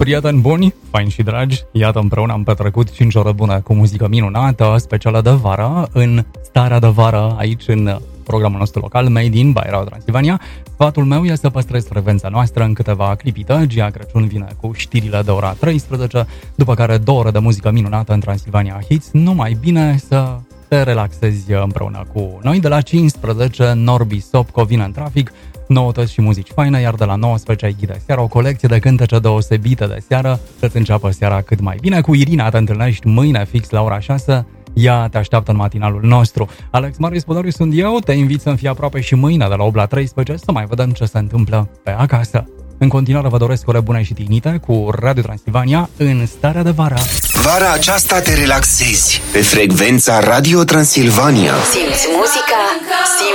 Prieteni buni, faini și dragi, iată împreună am petrecut 5 ore bune cu muzică minunată, specială de vară, în starea de vară, aici în programul nostru local, Made in by Radio Transilvania. Sfatul meu este să păstrez frecvența noastră în câteva clipite. Gia Crăciun vine cu știrile de ora 13, după care 2 ore de muzică minunată în Transilvania Hits. Numai bine să te relaxezi împreună cu noi. De la 15, Norbi Sopco vine în trafic, noutăți și muzici faine, iar de la 19 ai ghide seara, o colecție de cântece deosebite de seară, să-ți înceapă seara cât mai bine. Cu Irina te întâlnești mâine fix la ora 6, ea te așteaptă în matinalul nostru. Alex Marius Podoriu sunt eu, te invit să-mi fii aproape și mâine de la 8 la 13 să mai vedem ce se întâmplă pe acasă. În continuare vă doresc ore bune și tignite cu Radio Transilvania în starea de vară. Vara aceasta te relaxezi pe frecvența Radio Transilvania. Simți muzica, simți